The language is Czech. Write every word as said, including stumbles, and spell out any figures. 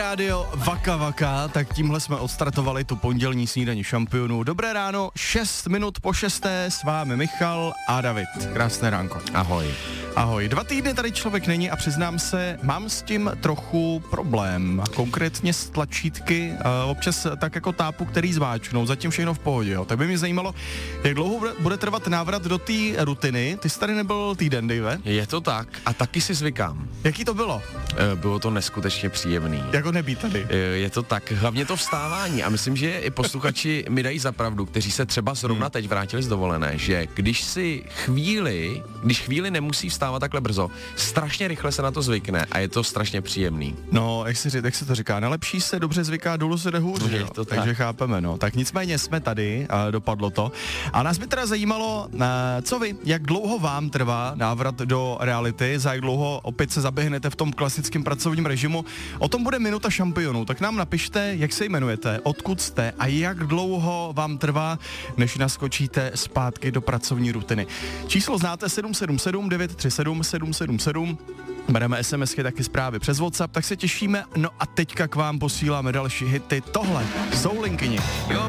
Rádio Vaka Vaka, tak tímhle jsme odstartovali tu pondělní snídaní šampionů. Dobré ráno, šest minut po šesté, s vámi Michal a David. Krásné ránko. Ahoj. Ahoj, dva týdny tady člověk není a přiznám se, mám s tím trochu problém. Konkrétně s tlačítky, uh, občas tak jako tápu, který zváčknou, zatím všechno v pohodě, jo. Tak by mě zajímalo, jak dlouho bude, bude trvat návrat do té rutiny. Ty jsi tady nebyl týden, Dave? Je to tak a taky si zvykám. Jaký to bylo? E, bylo to neskutečně příjemný. Jako nebýt tady. E, je to tak, hlavně to vstávání a myslím, že i posluchači mi dají za pravdu, kteří se třeba zrovna teď vrátili z dovolené, že když si chvíli, když chvíli nemusí vstávat takhle brzo, strašně rychle se na to zvykne a je to strašně příjemný. No, jak se, jak se to říká, nejlepší se dobře zvyká, dolů se jde hůř, Je jo? to tak. Takže chápeme, no. Tak nicméně jsme tady, a dopadlo to. A nás by teda zajímalo, co vy, jak dlouho vám trvá návrat do reality, za jak dlouho opět se zaběhnete v tom klasickém pracovním režimu. O tom bude minuta šampionů, tak nám napište, jak se jmenujete, odkud jste a jak dlouho vám trvá, než naskočíte zpátky do pracovní rutiny. Číslo znáte sedm sedm sedm devět tři sedm sedm sedm sedm. Bereme SMSky, taky zprávy přes WhatsApp, tak se těšíme. No a teďka k vám posíláme další hity. Tohle jsou Linkyni.